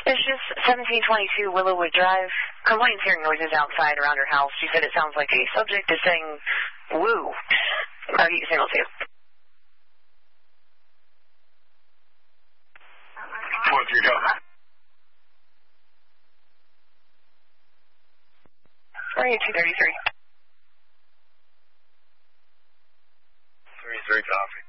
It's just 1722 Willowwood Drive. Complaints hearing noises outside around her house. She said it sounds like a subject is saying, woo. I'll get you signal too. 4-3, go. 233. 33, copy.